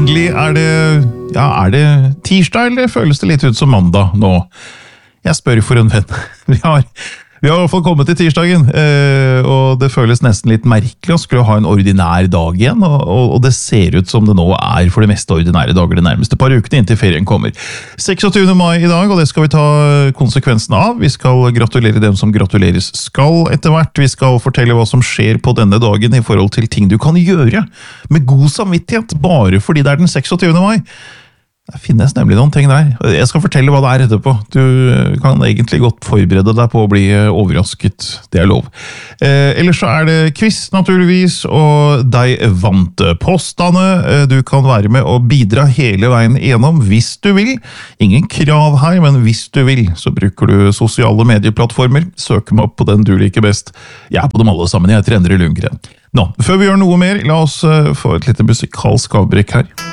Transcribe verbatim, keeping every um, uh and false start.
endelig er det, ja, er det tirsdag, eller føles det litt ut som mandag nå? Jeg spør for en venn. Vi har, vi har i hvert fall kommet til tirsdagen, eh, og det føles nesten litt merkelig å skulle ha en ordinær dag igjen, og, og, og det ser ut som det nå er for det meste ordinære dager de nærmeste par ukene inntil ferien kommer. seksogtyvende mai i dag, og det skal vi ta konsekvensen av. Vi skal gratulere dem som gratuleres skal etter hvert. Vi skal fortelle hva som skjer på denne dagen i forhold til ting du kan gjøre med god samvittighet, bare fordi det er den seksogtyvende mai. Det finnes nemlig noen ting der. Jeg skal fortelle hva det er etterpå. Du kan egentlig godt forberede deg på å bli overrasket. Det er lov. Eh, ellers så er det quiz, naturligvis, og deg vant påstande. Du kan være med og bidra hele veien igjennom hvis du vil. Ingen krav her, men hvis du vil, så bruker du sosiale medieplattformer. Søk meg opp på den du liker best. Jeg er på dem alle sammen. Jeg heter Endre Lundgren. Nå, før vi gjør noe mer, la oss få et lite musikalsk avbrekk her.